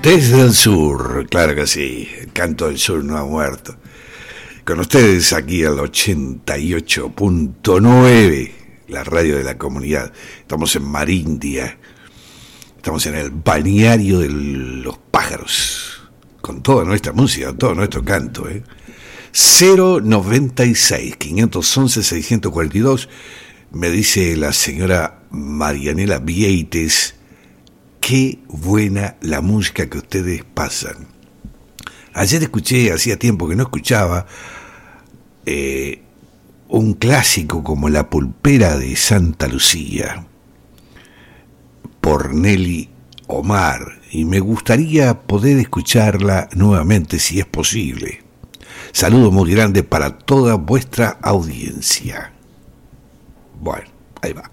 Desde el sur, claro que sí, el canto del sur no ha muerto. Con ustedes aquí al 88.9, la radio de la comunidad. Estamos en Marindia, estamos en el balneario de los pájaros, con toda nuestra música, todo nuestro canto. 096 511 642, me dice la señora Marianela Vieites. Qué buena la música que ustedes pasan. Ayer escuché, hacía tiempo que no escuchaba, un clásico como La Pulpera de Santa Lucía, por Nelly Omar, y me gustaría poder escucharla nuevamente si es posible. Saludo muy grande para toda vuestra audiencia. Bueno, ahí va.